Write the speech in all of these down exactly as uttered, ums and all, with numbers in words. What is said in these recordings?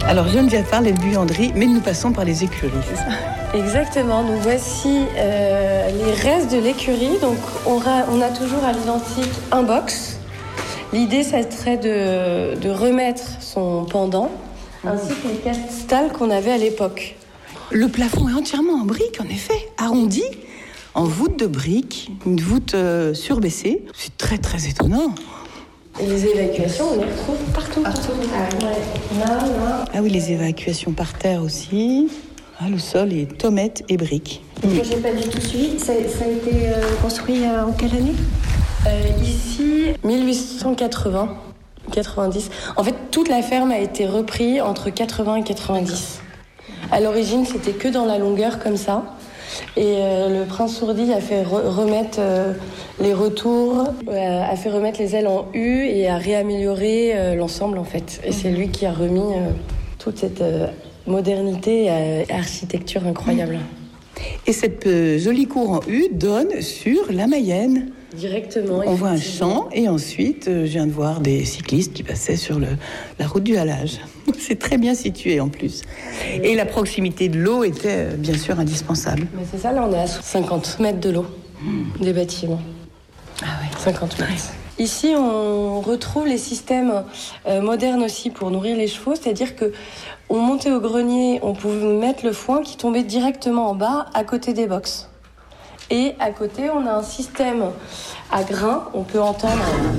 Alors Geneviève parle des buanderies, mais nous passons par les écuries, c'est ça ? Exactement, nous voici euh, les restes de l'écurie. Donc on a, on a toujours à l'identique un box. L'idée, ça serait de, de remettre son pendant, ainsi que les quatre stalles qu'on avait à l'époque. Le plafond est entièrement en briques, en effet, arrondi, en voûte de briques, une voûte euh, surbaissée. C'est très très étonnant. Et les évacuations, on les retrouve partout. partout. Ah, ouais. là, là. Ah oui, les évacuations par terre aussi. Ah, le sol est tomates et briques. Moi, j'ai pas du tout suivi. Ça, ça a été euh, construit euh, en quelle année euh, Ici, dix-huit cent quatre-vingts, quatre-vingt-dix. En fait, toute la ferme a été reprise entre quatre-vingts et quatre-vingt-dix. À l'origine, c'était que dans la longueur, comme ça. Et euh, le prince Sourdi a fait re- remettre euh, les retours, euh, a fait remettre les ailes en U et a réamélioré euh, l'ensemble, en fait. Et c'est lui qui a remis euh, toute cette euh, modernité et euh, architecture incroyable. Et cette euh, jolie cour en U donne sur la Mayenne. Directement. On voit un champ et ensuite, euh, je viens de voir des cyclistes qui passaient sur le, la route du halage. C'est très bien situé en plus. Et la proximité de l'eau était euh, bien sûr indispensable. Mais c'est ça, là on est à cinquante mètres de l'eau mmh. des bâtiments. Ah oui, cinquante mètres. Ouais. Ici on retrouve les systèmes euh, modernes aussi pour nourrir les chevaux, c'est-à-dire que on montait au grenier, on pouvait mettre le foin qui tombait directement en bas à côté des boxes. Et à côté, on a un système à grains. On peut entendre...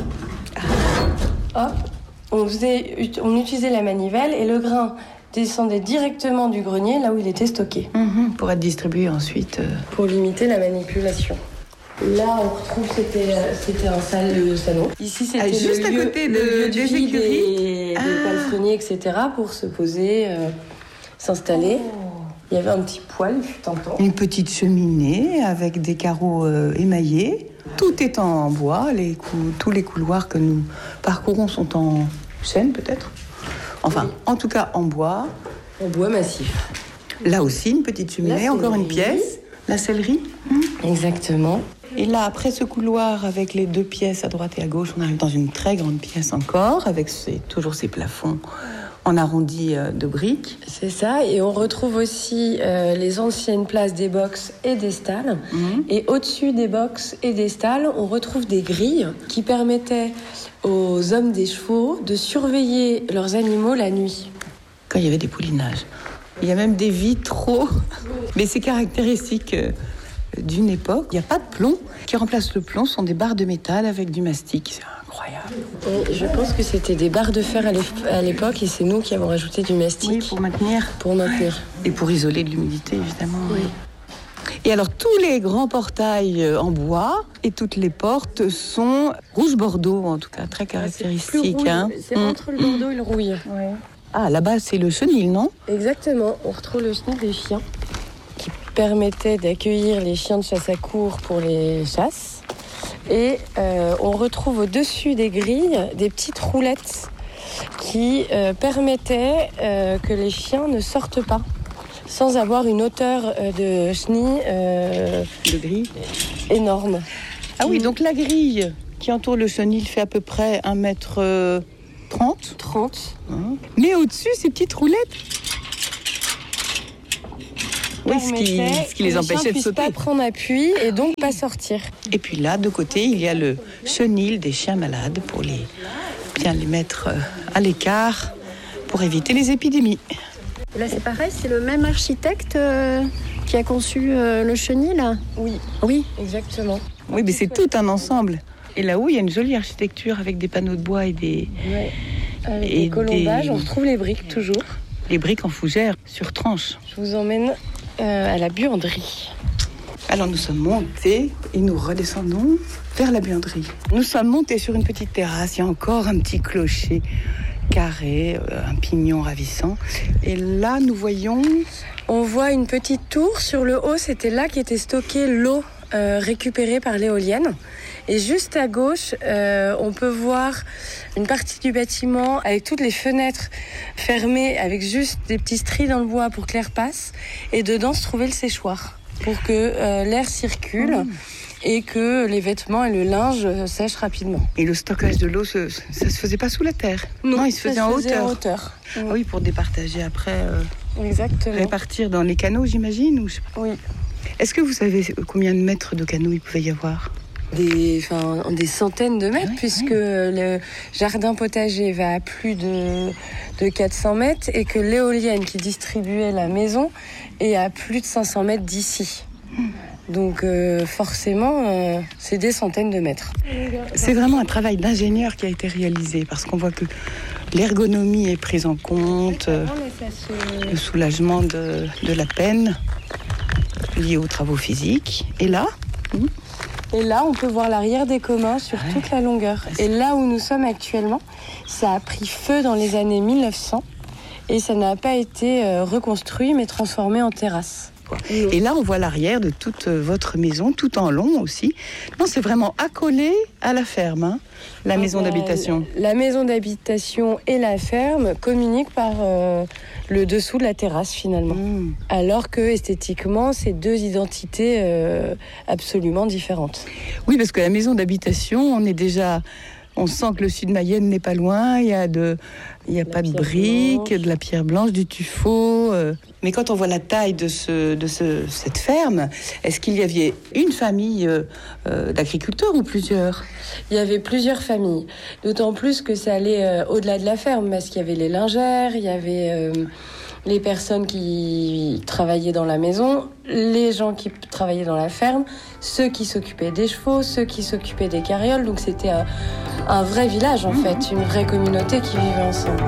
Hop, on, faisait, on utilisait la manivelle et le grain descendait directement du grenier, là où il était stocké. Mmh, pour être distribué ensuite. Euh... Pour limiter la manipulation. Là, on retrouve, c'était, c'était un salle, le salon. Ici, c'était ah, juste le à lieu, côté de, le lieu des de vie écuries. Des, ah. des palefreniers, et cetera, pour se poser, euh, s'installer. Oh. Il y avait un petit poêle, il fut un temps. Une petite cheminée avec des carreaux euh, émaillés. Tout est en bois. Les cou- tous les couloirs que nous parcourons sont en chêne, peut-être. Enfin, oui. En tout cas, en bois. En bois massif. Là aussi, une petite cheminée, encore une pièce. La sellerie. Mmh. Exactement. Et là, après ce couloir avec les deux pièces à droite et à gauche, on arrive dans une très grande pièce encore, avec ces, toujours ces plafonds en arrondi de briques. C'est ça, et on retrouve aussi euh, les anciennes places des boxes et des stalles. Mmh. Et au-dessus des boxes et des stalles, on retrouve des grilles qui permettaient aux hommes des chevaux de surveiller leurs animaux la nuit. Quand il y avait des poulinages. Il y a même des vitraux, mais c'est caractéristique euh, d'une époque. Il n'y a pas de plomb. Qui remplace le plomb sont des barres de métal avec du mastic. C'est incroyable. Et je pense que c'était des barres de fer à l'époque et c'est nous qui avons rajouté du mastic. Oui, pour maintenir. Pour maintenir. Et pour isoler de l'humidité, évidemment. Oui. Et alors, tous les grands portails en bois et toutes les portes sont rouge-bordeaux, en tout cas, très caractéristiques. C'est, hein. c'est entre le bordeaux et le rouille. Ouais. Ah, là-bas, c'est le chenil, non ? Exactement. On retrouve le chenil des chiens qui permettait d'accueillir les chiens de chasse à courre pour les chasses. Et euh, on retrouve au-dessus des grilles des petites roulettes qui euh, permettaient euh, que les chiens ne sortent pas sans avoir une hauteur euh, de chenille euh, de grille énorme. Ah oui, donc la grille qui entoure le chenil fait à peu près un mètre trente. trente. Hein. Mais au-dessus, ces petites roulettes. Oui, ce qui, ce qui les, les empêchait de sauter. Pas prendre appui et donc pas sortir. Et puis là, de côté, il y a le chenil des chiens malades pour les bien les mettre à l'écart pour éviter les épidémies. Là, c'est pareil, c'est le même architecte euh, qui a conçu euh, le chenil. Oui, oui, exactement. Oui, mais c'est tout un ensemble. Et là-haut, il y a une jolie architecture avec des panneaux de bois et des ouais. Avec et des colombages. Des... On retrouve les briques toujours. Les briques en fougère sur tranche. Je vous emmène euh, à la buanderie. Alors nous sommes montés et nous redescendons vers la buanderie. Nous sommes montés sur une petite terrasse. Il y a encore un petit clocher carré, euh, un pignon ravissant. Et là, nous voyons... On voit une petite tour. Sur le haut, c'était là qu'était stockée l'eau euh, récupérée par l'éolienne. Et juste à gauche, euh, on peut voir une partie du bâtiment avec toutes les fenêtres fermées, avec juste des petits stries dans le bois pour que l'air passe. Et dedans se trouvait le séchoir pour que euh, l'air circule. Mmh. et que les vêtements et le linge sèchent rapidement. Et le stockage de l'eau, ça, ça se faisait pas sous la terre? Non, il se faisait ça en se faisait hauteur. en hauteur. Ah oui, pour départager après, euh, Exactement. répartir dans les canaux, j'imagine, ou je sais pas. Oui. Est-ce que vous savez combien de mètres de canaux il pouvait y avoir? Des, enfin, des centaines de mètres, Ah oui, puisque oui. le jardin potager va à plus de, de quatre cents mètres et que l'éolienne qui distribuait la maison est à plus de cinq cents mètres d'ici. Donc euh, forcément, euh, c'est des centaines de mètres. C'est vraiment un travail d'ingénieur qui a été réalisé, parce qu'on voit que l'ergonomie est prise en compte, euh, le soulagement de, de la peine liée aux travaux physiques. Et là, hmm, Et là, on peut voir l'arrière des communs sur Ouais. toute la longueur. Et là où nous sommes actuellement, ça a pris feu dans les années mille neuf cents et ça n'a pas été euh, reconstruit mais transformé en terrasse. quoi. Et là, on voit l'arrière de toute euh, votre maison, tout en long aussi. Non, c'est vraiment accolé à la ferme, hein, la maison La- d'habitation. La maison d'habitation et la ferme communiquent par euh, le dessous de la terrasse finalement. Mmh. Alors que esthétiquement, c'est deux identités euh, absolument différentes. Oui, parce que la maison d'habitation, on est déjà... On sent que le sud Mayenne n'est pas loin, il y a, de, il y a La pas de pierre briques, blanche. de la pierre blanche, du tuffeau. euh. Mais quand on voit la taille de, ce, de ce, cette ferme, est-ce qu'il y avait une famille euh, euh, d'agriculteurs ou plusieurs? Il y avait plusieurs familles, d'autant plus que ça allait euh, au-delà de la ferme, parce qu'il y avait les lingères, il y avait euh, les personnes qui travaillaient dans la maison, les gens qui travaillaient dans la ferme, ceux qui s'occupaient des chevaux, ceux qui s'occupaient des carrioles. Donc c'était un, un vrai village en fait, une vraie communauté qui vivait ensemble.